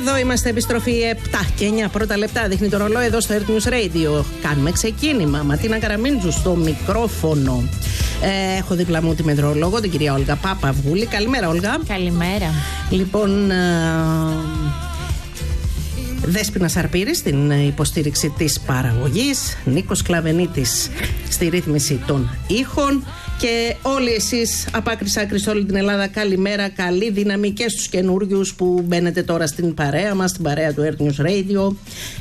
Εδώ είμαστε, επιστροφή 7 και 9 πρώτα λεπτά. Δείχνει το ρολόι εδώ στο Earth News Radio. Κάνουμε ξεκίνημα. Ματίνα Καραμίντζου στο μικρόφωνο. Έχω δίπλα μου τη μετρολόγο, την κυρία Όλγα Παπαυγούλη. Καλημέρα, Όλγα. Καλημέρα. Λοιπόν, Δέσποινα Σαρπήρη στην υποστήριξη της παραγωγής, Νίκος Κλαβενίτης στη ρύθμιση των ήχων. Και όλοι εσείς από άκρη σ' άκρη σε όλη την Ελλάδα, καλημέρα, καλή δύναμη και στους καινούριους που μπαίνετε τώρα στην παρέα μας, στην παρέα του Earth News Radio.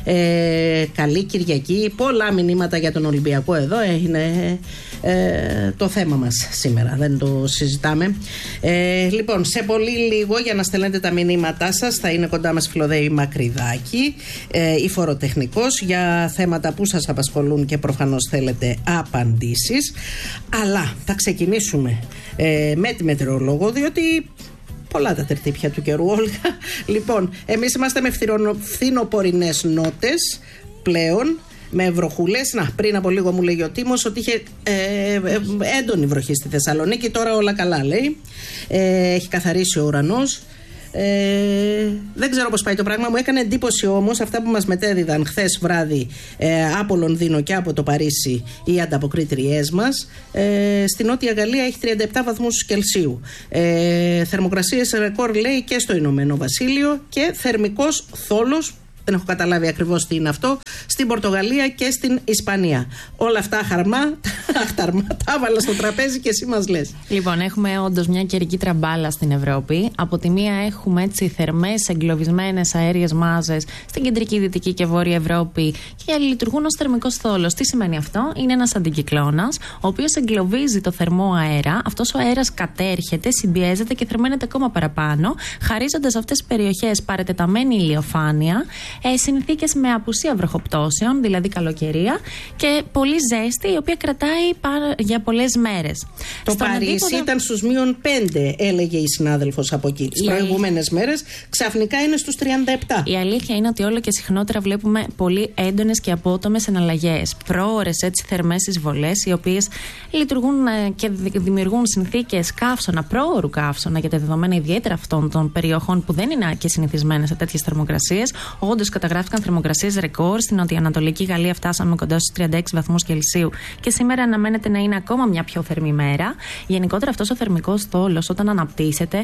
Καλή Κυριακή. Πολλά μηνύματα για τον Ολυμπιακό εδώ. Είναι το θέμα μας σήμερα, δεν το συζητάμε. Λοιπόν, σε πολύ λίγο για να στέλνετε τα μηνύματά σας θα είναι κοντά μας Φιλοδέη Μακρυδάκη, η φοροτεχνικός, για θέματα που σας απασχολούν και προφανώς θέλετε απαντήσεις. Αλλά θα ξεκινήσουμε με τη μετεωρολόγο, διότι πολλά τα τερτύπια του καιρού, Όλγα. Λοιπόν, εμείς είμαστε με φθινοπορεινές νότες πλέον, με βροχούλες. Να, πριν από λίγο μου λέγει ο Τίμος ότι είχε έντονη βροχή στη Θεσσαλονίκη. Τώρα όλα καλά, λέει. Έχει καθαρίσει ο ουρανός. Δεν ξέρω πώς πάει το πράγμα. Μου έκανε εντύπωση όμως αυτά που μας μετέδιδαν χθες βράδυ από Λονδίνο και από το Παρίσι οι ανταποκρίτριές μας. Στη Νότια Γαλλία έχει 37 βαθμούς Κελσίου. Θερμοκρασίες ρεκόρ, λέει, και στο Ηνωμένο Βασίλειο, και θερμικός θόλος, δεν έχω καταλάβει ακριβώς τι είναι αυτό, στην Πορτογαλία και στην Ισπανία. Όλα αυτά χαρμά, τα έβαλα στο τραπέζι και εσύ μας λες. Λοιπόν, έχουμε όντως μια καιρική τραμπάλα στην Ευρώπη. Από τη μία έχουμε έτσι θερμές εγκλωβισμένες αέριες μάζες στην κεντρική, δυτική και βόρεια Ευρώπη και λειτουργούν ως θερμικός θόλος. Τι σημαίνει αυτό? Είναι ένας αντικυκλώνας, ο οποίος εγκλωβίζει το θερμό αέρα. Αυτός ο αέρας κατέρχεται, συμπιέζεται και θερμαίνεται ακόμα παραπάνω, χαρίζοντας αυτές τις περιοχές παρετεταμένη ηλιοφάνεια, συνθήκες με απουσία βροχοπτώσεων, δηλαδή καλοκαιρία, και πολύ ζέστη, η οποία κρατάει για πολλές μέρες. Το Παρίσι ήταν στους -5, έλεγε η συνάδελφος από εκεί. Τις προηγούμενες μέρες ξαφνικά είναι στους 37. Η αλήθεια είναι ότι όλο και συχνότερα βλέπουμε πολύ έντονες και απότομες εναλλαγές. Πρόωρες έτσι θερμές εισβολές, οι οποίες λειτουργούν και δημιουργούν συνθήκες καύσωνα, πρόωρου καύσωνα, για τα δεδομένα ιδιαίτερα αυτών των περιοχών που δεν είναι και συνηθισμένες σε τέτοιες θερμοκρασίες. Όντως καταγράφηκαν θερμοκρασίες ρεκόρ. Στην νοτιοανατολική Γαλλία φτάσαμε κοντά στους 36 βαθμούς Κελσίου και σήμερα αναμένεται να είναι ακόμα μια πιο θερμή μέρα. Γενικότερα αυτός ο θερμικός θόλος, όταν αναπτύσσεται,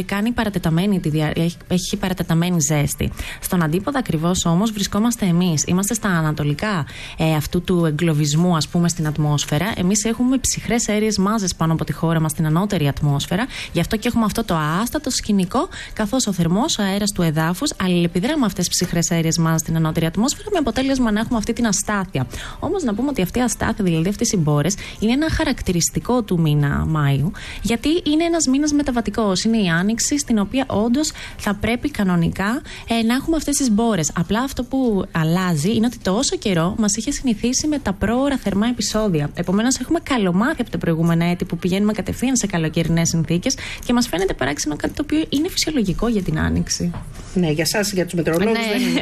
έχει παρατεταμένη ζέστη. Στον αντίποδα ακριβώς όμως βρισκόμαστε εμείς. Είμαστε στα ανατολικά αυτού του εγκλωβισμού, ας πούμε, στην ατμόσφαιρα. Εμείς έχουμε ψυχρές αέριες μάζες πάνω από τη χώρα μας στην ανώτερη ατμόσφαιρα. Γι' αυτό και έχουμε αυτό το άστατο σκηνικό, καθώς ο θερμός αέρας του εδάφους αλληλεπιδρά με αυτές τις ψυχρές αέριες μάζες στην ανώτερη ατμόσφαιρα, με αποτέλεσμα να έχουμε αυτή την αστάθεια. Όμως να πούμε ότι αυτή η αστάθεια, δηλαδή αυτές οι μπόρες, είναι ένα χαρακτηριστικό του μήνα Μάιου, γιατί είναι ένας μήνας μεταβατικός. Είναι η άνοιξη, στην οποία όντως θα πρέπει κανονικά να έχουμε αυτές τις μπόρες. Απλά αυτό που αλλάζει είναι ότι τόσο καιρό μας είχε συνηθίσει με τα πρόωρα θερμά επεισόδια. Επομένως, έχουμε καλομάθει από τα προηγούμενα έτη που πηγαίνουμε κατευθείαν σε καλοκαιρινές συνθήκες και μας φαίνεται παράξενο κάτι το οποίο είναι φυσιολογικό για την άνοιξη. Ναι, για εσάς, για τους μετεωρολόγους, δεν είναι.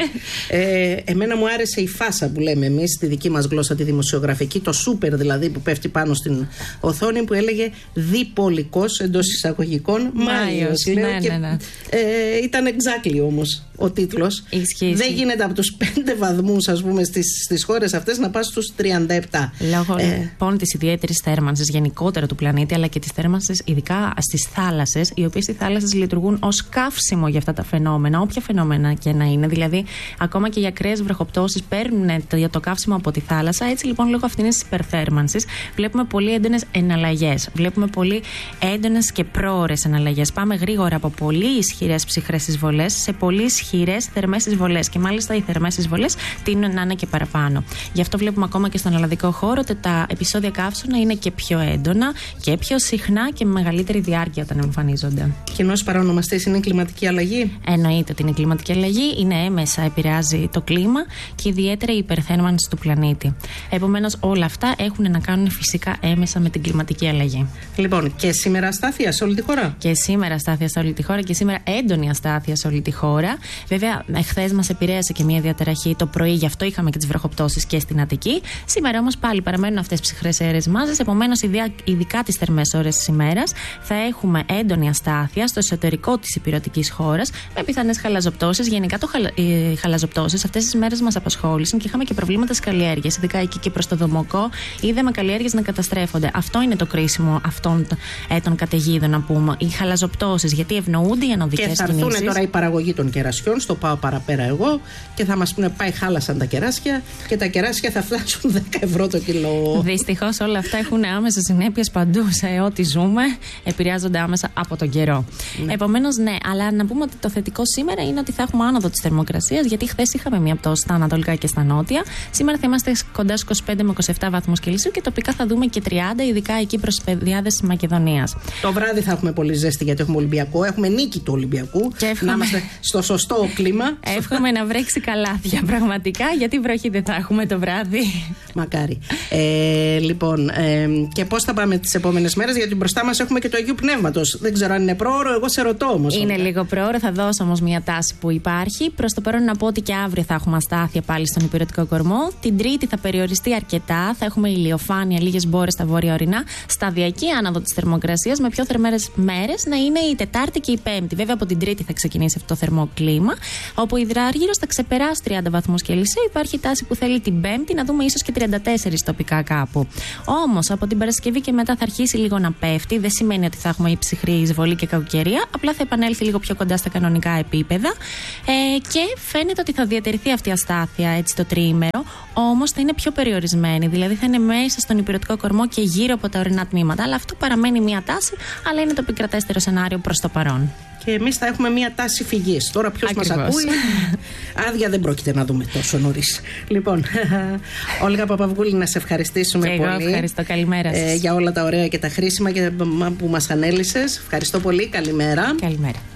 Εμένα μου άρεσε η φάσα που λέμε εμείς στη δική μας γλώσσα, τη δημοσιογραφική, το σούπερ δηλαδή που πέφτει πάνω στην οθόνη, που έλεγε διπολικός εντός εισαγωγικών Μάιος. Ναι. Ήταν exactly όμως ο τίτλος. Δεν γίνεται από τους 5 βαθμούς, ας πούμε, στις χώρες αυτές να πας στους 37. Λόγω λοιπόν της ιδιαίτερης θέρμανσης γενικότερα του πλανήτη, αλλά και της θέρμανσης ειδικά στις θάλασσες, οι οποίες οι θάλασσες λειτουργούν ως καύσιμο για αυτά τα φαινόμενα, όποια φαινόμενα και να είναι. Δηλαδή, ακόμα και οι ακραίες βροχοπτώσεις παίρνουν το καύσιμο από τη θάλασσα. Έτσι λοιπόν, λόγω αυτής της υπερθέρμανσης, βλέπουμε πολύ έντονες εναλλαγές. Βλέπουμε πολύ έντονες και πρόωρες εναλλαγές. Πάμε γρήγορα από πολύ ισχυρές ψυχρές εισβολές σε πολύ ισχυρές θερμές εισβολές. Και μάλιστα οι θερμές εισβολές τείνουν να είναι και παραπάνω. Γι' αυτό βλέπουμε ακόμα και στον ελλαδικό χώρο ότι τα επεισόδια καύσωνα είναι και πιο έντονα και πιο συχνά και με μεγαλύτερη διάρκεια όταν εμφανίζονται. Κοινός παρονομαστής είναι η κλιματική αλλαγή. Εννοείται ότι είναι η κλιματική αλλαγή. Είναι έμεσα επηρεάζει το κλίμα και ιδιαίτερα η υπερθέρμανση του πλανήτη. Επομένως, όλα αυτά έχουν να κάνουν φυσικά έμεσα με την κλιματική αλλαγή. Λοιπόν, και σήμερα αστάθεια σε όλη τη χώρα. Και σήμερα αστάθεια σε όλη τη χώρα και σήμερα έντονη αστάθεια σε όλη τη χώρα. Βέβαια, χθες μας επηρέασε και μια διαταραχή το πρωί, γι' αυτό είχαμε και τις βροχοπτώσεις και στην Αττική. Σήμερα όμως πάλι παραμένουν αυτές τις ψυχρές αέρες μάζες. Επομένως, ειδικά τις θερμές ώρες της ημέρας θα έχουμε έντονη αστάθεια στο εσωτερικό της ηπειρωτικής χώρας, με πιθανές χαλαζοπτώσεις. Γενικά οι χαλαζοπτώσεις αυτές τις μέρες μας απασχόλησαν και είχαμε και προβλήματα στις καλλιέργειες. Ειδικά εκεί και προς το Δομοκό είδαμε καλλιέργειες να καταστρέφονται. Αυτό είναι το κρίσιμο αυτών των καταιγίδων, να πούμε. Οι χαλαζοπτώσεις, γιατί ευνοούνται οι ανωδικές κινήσεις. Και θα έρθουν τώρα η παραγωγή των κερασιών, στο πάω παραπέρα εγώ, και θα μας πούνε πάει χάλασαν τα κεράσια και τα κεράσια θα φτάσουν 10 ευρώ το κιλό. Δυστυχώς όλα αυτά έχουν άμεσες συνέπειες παντού σε ό,τι ζούμε. Επηρεάζονται άμεσα από τον καιρό. Ναι. Επομένως, ναι, αλλά να πούμε ότι το θετικό σήμερα είναι ότι θα έχουμε άνοδο της θερμοκρασίας, γιατί χθες είχαμε μία πτώση στα ανατολικά και στα νότια. Σήμερα θα είμαστε κοντά στους 25 με 27 βαθμούς Κελσίου και τοπικά θα δούμε και 30, ειδικά εκεί προς τις πεδιάδες της Μακεδονίας. Το βράδυ θα έχουμε πολύ ζέστη γιατί έχουμε Ολυμπιακό. Έχουμε νίκη του Ολυμπιακού. Να είμαστε στο σωστό κλίμα. Εύχομαι να βρέξει καλάθια πραγματικά, γιατί βροχή δεν θα έχουμε το βράδυ. Μακάρι. Λοιπόν, και πώς θα πάμε τις επόμενες μέρες, γιατί μπροστά μας έχουμε και το Αγίου Πνεύματος. Δεν ξέρω αν είναι πρόωρο, εγώ σε ρωτώ όμως. Είναι λίγο πρόωρο, θα δώσω όμως μια τάση που υπάρχει. Προς το παρόν να πω ότι και αύριο θα έχουμε αστάθεια πάλι στον υπηρετικό κορμό. Την Τρίτη θα περιοριστεί αρκετά, θα έχουμε ηλιοφάνεια, λίγες μπόρες στα βόρεια ορεινά. Σταδιακή άνοδο της θερμοκρασίας, με πιο θερμές μέρες να είναι η Τετάρτη και η Πέμπτη. Βέβαια από την Τρίτη θα ξεκινήσει αυτό το θερμό κλίμα, όπου η υδράργυρος θα ξεπεράσει 30 βαθμούς Κελσίου. Υπάρχει τάση που θέλει την Πέμπτη να δούμε ίσως και 34 τοπικά κάπου. Όμως από την Παρασκευή και μετά θα αρχίσει λίγο να πέφτει. Δεν σημαίνει ότι θα έχουμε ψυχρή εισβολή και κακοκαιρία, απλά θα επανέλθει λίγο πιο κοντά στα κανονικά επίπεδα. Και φαίνεται ότι θα διατηρηθεί αυτή η αστάθεια έτσι το τριήμερο, όμως θα είναι πιο περιορισμένη. Δηλαδή θα είναι μέσα στον υπηρετικό κορμό και γύρω από τα ορεινά τμήματα. Αλλά αυτό παραμένει μια τάση, αλλά είναι το επικρατέστερο σενάριο προς το παρόν. Και εμείς θα έχουμε μια τάση φυγής. Τώρα ποιος μας ακούει? Άδεια δεν πρόκειται να δούμε τόσο νωρίς. Λοιπόν, Όλγα Παπαυγούλη, να σε ευχαριστήσουμε και πολύ. Εγώ ευχαριστώ, καλημέρα σας. Για όλα τα ωραία και τα χρήσιμα που μας ανέλυσες. Ευχαριστώ πολύ, καλημέρα. Καλημέρα.